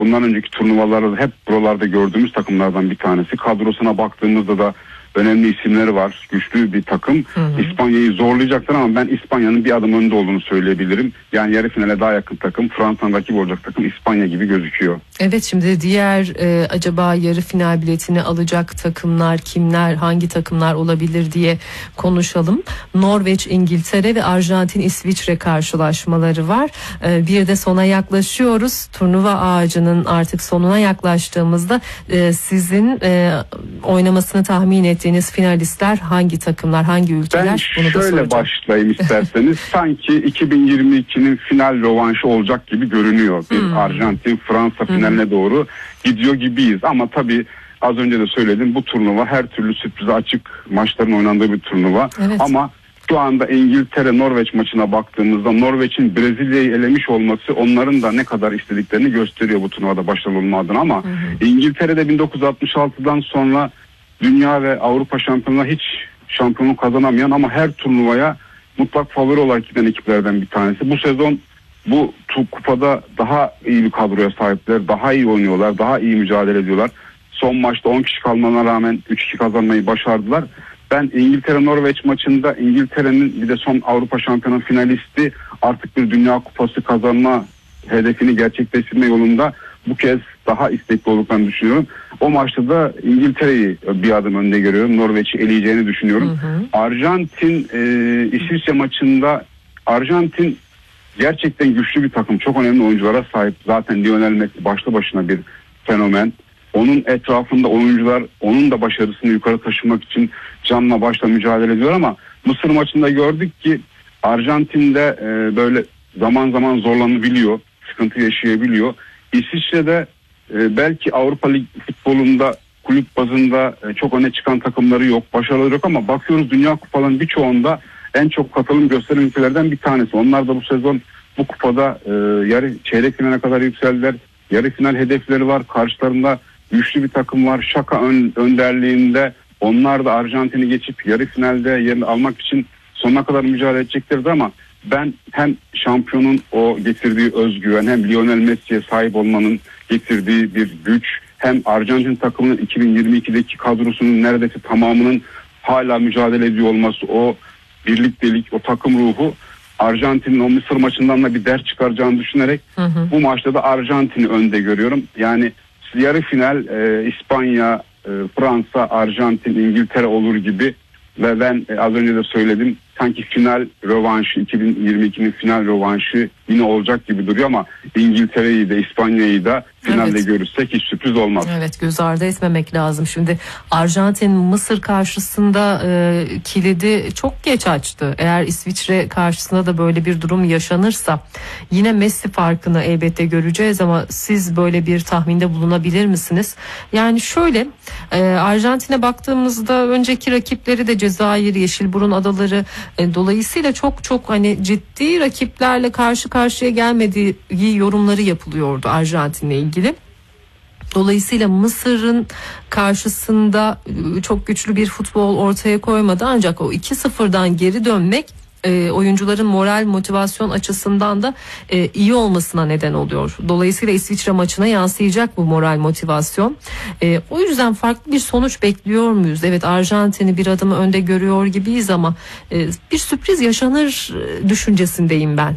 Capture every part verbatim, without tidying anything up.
bundan önceki turnuvalarda hep buralarda gördüğümüz takımlardan bir tanesi. Kadrosuna baktığımızda da önemli isimleri var. Güçlü bir takım. Hı hı. İspanya'yı zorlayacaktır ama ben İspanya'nın bir adım önde olduğunu söyleyebilirim. Yani yarı finale daha yakın takım, Fransa'nın rakibi olacak takım İspanya gibi gözüküyor. Evet, şimdi diğer e, acaba yarı final biletini alacak takımlar kimler, hangi takımlar olabilir diye konuşalım. Norveç, İngiltere ve Arjantin, İsviçre karşılaşmaları var. E, bir de sona yaklaşıyoruz. Turnuva ağacının artık sonuna yaklaştığımızda e, sizin e, oynamasını tahmin ettiğiniz finalistler hangi takımlar, hangi ülkeler? Ben Bunu şöyle başlayayım isterseniz. Sanki iki bin yirmi ikinin final rövanşı olacak gibi görünüyor. Bir hmm. Arjantin, Fransa finaline hmm. doğru gidiyor gibiyiz. Ama tabii az önce de söyledim, bu turnuva her türlü sürprize açık maçların oynandığı bir turnuva. Evet. Ama şu anda İngiltere-Norveç maçına baktığımızda Norveç'in Brezilya'yı elemiş olması onların da ne kadar istediklerini gösteriyor bu turnuvada başarılı olma adına. Ama hmm. İngiltere'de bin dokuz yüz altmış altıdan sonra dünya ve Avrupa şampiyonluğuna hiç şampiyonluk kazanamayan ama her turnuvaya mutlak favori olarak giden ekiplerden bir tanesi. Bu sezon bu kupada daha iyi bir kadroya sahipler, daha iyi oynuyorlar, daha iyi mücadele ediyorlar. Son maçta on kişi kalmana rağmen üç iki kazanmayı başardılar. Ben İngiltere-Norveç maçında İngiltere'nin bir de son Avrupa şampiyonu finalisti artık bir dünya kupası kazanma hedefini gerçekleştirme yolunda bu kez daha istekli olduklarını düşünüyorum. O maçta da İngiltere'yi bir adım önde görüyorum. Norveç'i eleyeceğini düşünüyorum. Hı hı. Arjantin e, İsviçre maçında Arjantin gerçekten güçlü bir takım. Çok önemli oyunculara sahip. Zaten Lionel Messi başlı başına bir fenomen. Onun etrafında oyuncular onun da başarısını yukarı taşımak için canla başla mücadele ediyor ama Mısır maçında gördük ki Arjantin'de e, böyle zaman zaman zorlanabiliyor. Sıkıntı yaşayabiliyor. İsviçre'de e, belki Avrupa Lig futbolunda kulüp bazında e, çok öne çıkan takımları yok, başarıları yok ama bakıyoruz Dünya Kupalarının birçoğunda en çok katılım gösteren ülkelerden bir tanesi. Onlar da bu sezon bu kupada e, yarı çeyrek finale kadar yükseldiler. Yarı final hedefleri var. Karşılarında güçlü bir takım var. Şaka ön, önderliğinde onlar da Arjantin'i geçip yarı finalde yerini almak için sonuna kadar mücadele edeceklerdi ama ben hem şampiyonun o getirdiği özgüven hem Lionel Messi'ye sahip olmanın getirdiği bir güç hem Arjantin takımının iki bin yirmi ikideki kadrosunun neredeyse tamamının hala mücadele ediyor olması, o birliktelik, o takım ruhu Arjantin'in o Mısır maçından da bir ders çıkaracağını düşünerek hı hı. bu maçta da Arjantin'i önde görüyorum. Yani yarı final e, İspanya, e, Fransa, Arjantin, İngiltere olur gibi ve ben e, az önce de söyledim sanki final rövanşı iki bin yirmi ikinin final rövanşı yine olacak gibi duruyor ama İngiltere'yi de İspanya'yı da finalde evet. görürsek hiç sürpriz olmaz. Evet, göz ardı etmemek lazım. Şimdi Arjantin Mısır karşısında e, kilidi çok geç açtı. Eğer İsviçre karşısında da böyle bir durum yaşanırsa yine Messi farkını elbette göreceğiz ama siz böyle bir tahminde bulunabilir misiniz? Yani şöyle e, Arjantin'e baktığımızda önceki rakipleri de Cezayir, Yeşilburun Adaları e, dolayısıyla çok çok hani ciddi rakiplerle karşı karşıya gelmediği yorumları yapılıyordu Arjantin'le ilgili. Dolayısıyla Mısır'ın karşısında çok güçlü bir futbol ortaya koymadı ancak o iki sıfırdan geri dönmek e, oyuncuların moral motivasyon açısından da e, iyi olmasına neden oluyor. Dolayısıyla İsviçre maçına yansıyacak bu moral motivasyon. E, o yüzden farklı bir sonuç bekliyor muyuz? Evet, Arjantin'i bir adım önde görüyor gibiyiz ama e, bir sürpriz yaşanır düşüncesindeyim ben.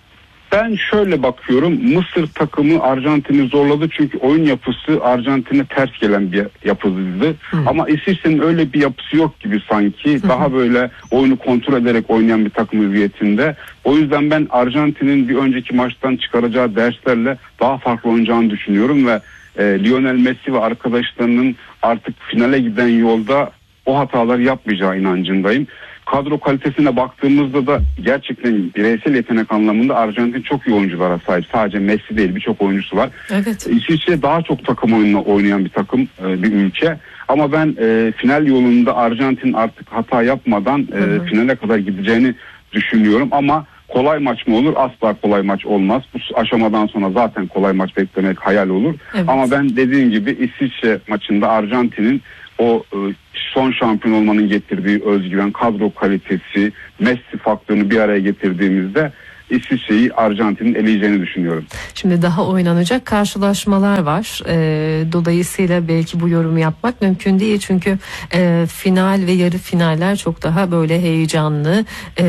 Ben şöyle bakıyorum, Mısır takımı Arjantin'i zorladı çünkü oyun yapısı Arjantin'e ters gelen bir yapısıydı. Hı. Ama İsviçre'nin öyle bir yapısı yok gibi sanki. Hı. Daha böyle oyunu kontrol ederek oynayan bir takım hüviyetinde. O yüzden ben Arjantin'in bir önceki maçtan çıkaracağı derslerle daha farklı oynayacağını düşünüyorum ve e, Lionel Messi ve arkadaşlarının artık finale giden yolda o hataları yapmayacağı inancındayım. Kadro kalitesine baktığımızda da gerçekten bireysel yetenek anlamında Arjantin çok iyi oyunculara sahip. Sadece Messi değil, birçok oyuncusu var. Evet. İsviçre daha çok takım oyununa oynayan bir takım, bir ülke. Ama ben e, final yolunda Arjantin artık hata yapmadan e, finale kadar gideceğini düşünüyorum. Ama kolay maç mı olur? Asla kolay maç olmaz. Bu aşamadan sonra zaten kolay maç beklemek hayal olur. Evet. Ama ben dediğim gibi İsviçre maçında Arjantin'in o son şampiyon olmanın getirdiği özgüven, kadro kalitesi, Messi faktörünü bir araya getirdiğimizde İsviçre'yi Arjantin'in eleyeceğini düşünüyorum. Şimdi daha oynanacak karşılaşmalar var. E, dolayısıyla belki bu yorumu yapmak mümkün değil. Çünkü e, final ve yarı finaller çok daha böyle heyecanlı.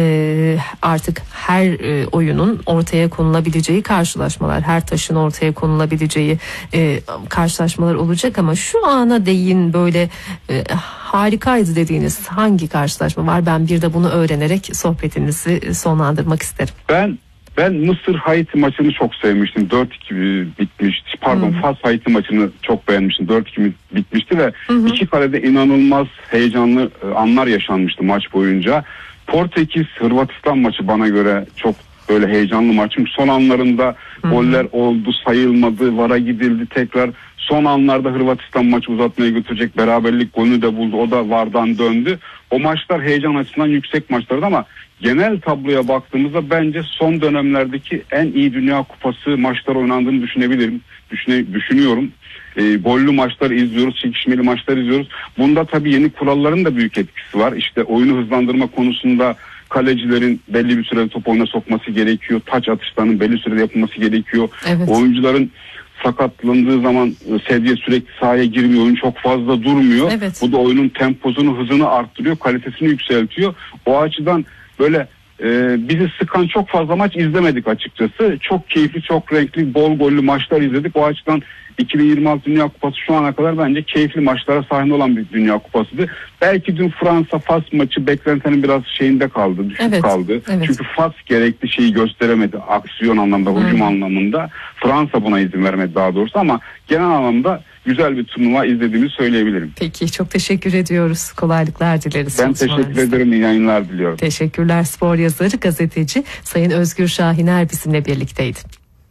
E, artık her e, oyunun ortaya konulabileceği karşılaşmalar, her taşın ortaya konulabileceği e, karşılaşmalar olacak ama şu ana değin böyle e, harikaydı dediğiniz hangi karşılaşma var? Ben bir de bunu öğrenerek sohbetinizi sonlandırmak isterim. Ben ben Mısır Haiti maçını çok sevmiştim. dört iki bitmişti. Pardon, hmm. Fas Haiti maçını çok beğenmiştim. dört iki bitmişti ve hmm. iki kalede inanılmaz heyecanlı anlar yaşanmıştı maç boyunca. Portekiz Hırvatistan maçı bana göre çok böyle heyecanlı maç. Çünkü son anlarında hmm. goller oldu, sayılmadı, vara gidildi tekrar. Son anlarda Hırvatistan maçı uzatmaya götürecek beraberlik golünü de buldu. O da vardan döndü. O maçlar heyecan açısından yüksek maçlardı ama genel tabloya baktığımızda bence son dönemlerdeki en iyi Dünya Kupası maçlar oynandığını düşünebilirim. Düşüne, düşünüyorum. E, gollü maçlar izliyoruz, çekişmeli maçlar izliyoruz. Bunda tabii yeni kuralların da büyük etkisi var. İşte oyunu hızlandırma konusunda kalecilerin belli bir sürede top oyuna sokması gerekiyor. Taç atışlarının belli sürede yapılması gerekiyor. Evet. Oyuncuların sakatlandığı zaman sedye sürekli sahaya girmiyor, oyun çok fazla durmuyor. Evet. Bu da oyunun temposunu, hızını arttırıyor, kalitesini yükseltiyor. O açıdan böyle e, bizi sıkan çok fazla maç izlemedik açıkçası. Çok keyifli, çok renkli, bol gollü maçlar izledik. O açıdan iki bin yirmi altı Dünya Kupası şu ana kadar bence keyifli maçlara sahne olan bir Dünya Kupası'ydı. Belki dün Fransa-Fas maçı beklentinin biraz şeyinde kaldı, düşük evet, kaldı. Evet. Çünkü Fas gerekli şeyi gösteremedi aksiyon anlamda, hücum hmm. anlamında. Fransa buna izin vermedi daha doğrusu ama genel anlamda güzel bir turnuva izlediğimizi söyleyebilirim. Peki, çok teşekkür ediyoruz. Kolaylıklar dileriz. Ben teşekkür ederim. İyi yayınlar diliyorum. Teşekkürler. Spor yazarı, gazeteci Sayın Özgür Şahiner bizimle birlikteydi.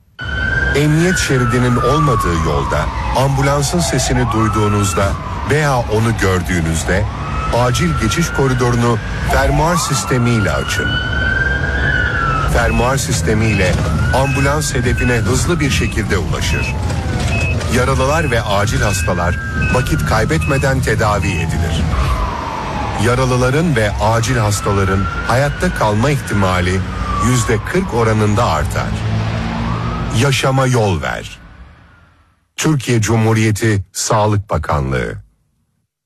Emniyet şeridinin olmadığı yolda ambulansın sesini duyduğunuzda veya onu gördüğünüzde acil geçiş koridorunu fermuar sistemiyle açın. Fermuar sistemiyle ambulans hedefine hızlı bir şekilde ulaşır. Yaralılar ve acil hastalar vakit kaybetmeden tedavi edilir. Yaralıların ve acil hastaların hayatta kalma ihtimali yüzde kırk oranında artar. Yaşama yol ver. Türkiye Cumhuriyeti Sağlık Bakanlığı.